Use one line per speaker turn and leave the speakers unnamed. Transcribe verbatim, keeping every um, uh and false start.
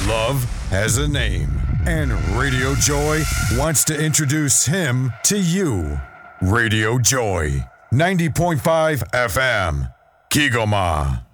Love has a name, and Radio Joy wants to introduce him to you. Radio Joy, ninety point five F M, Kigoma.